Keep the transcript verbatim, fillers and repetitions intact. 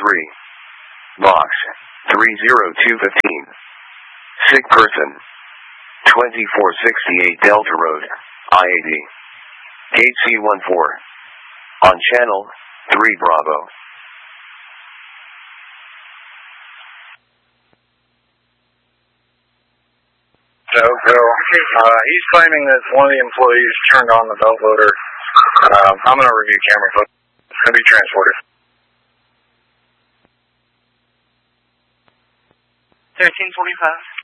three. Box three zero two one five. Sick person. twenty-four sixty-eight Delta Road, I eighty. Gate C fourteen. On channel three Bravo. So, uh, he's claiming that one of the employees turned on the belt loader. Uh, I'm going to review camera footage. It's going to be transported. thirteen forty-five.